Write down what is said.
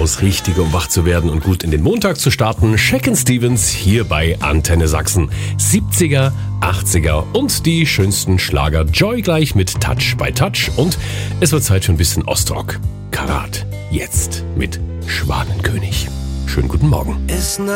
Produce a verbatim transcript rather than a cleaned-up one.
Chaos Richtige, um wach zu werden und gut in den Montag zu starten. Shakin' Stevens hier bei Antenne Sachsen. siebziger, achtziger und die schönsten Schlager. Joy gleich mit Touch by Touch. Und es wird Zeit für ein bisschen Ostrock. Karat. Jetzt mit Schwanenkönig. Schönen guten Morgen.